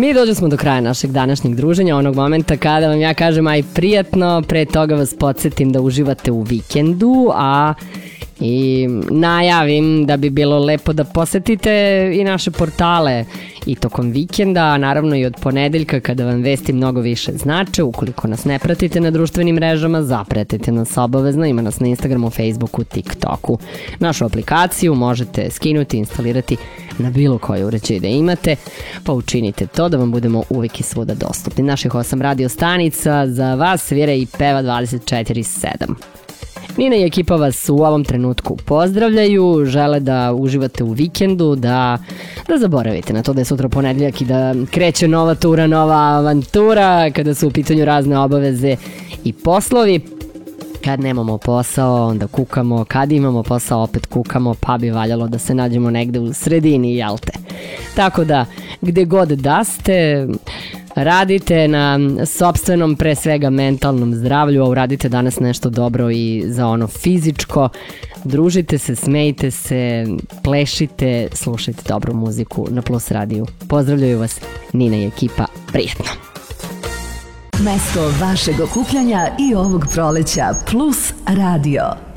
Mi dođe smo do kraja našeg današnjeg druženja, onog momenta kada vam ja kažem aj prijatno, pre toga vas podsjetim da uživate u vikendu, i najavim da bi bilo lepo da posetite i naše portale i tokom vikenda, a naravno i od ponedeljka kada vam vesti mnogo više znače. Ukoliko nas ne pratite na društvenim mrežama, zapratite nas obavezno, ima nas na Instagramu, Facebooku, TikToku. Našu aplikaciju možete skinuti, instalirati na bilo koje uređaje da imate, pa učinite to da vam budemo uvijek i svuda dostupni. Naših 8 radio stanica za vas svira i peva 24/7. Nina i ekipa vas u ovom trenutku pozdravljaju, žele da uživate u vikendu, da zaboravite na to da je sutra ponedeljak i da kreće nova tura, nova avantura, kada su u pitanju razne obaveze i poslovi. Kad nemamo posao, onda kukamo, kad imamo posao, opet kukamo, pa bi valjalo da se nađemo negde u sredini, jel te? Tako da, gde god da ste, radite na sopstvenom, pre svega mentalnom zdravlju, a uradite danas nešto dobro i za ono fizičko. Družite se, smejte se, plešite, slušajte dobru muziku na Plus radiju. Pozdravljaju vas Nina i ekipa, prijatno! Mesto vašeg okupljanja i ovog proleća Plus radio.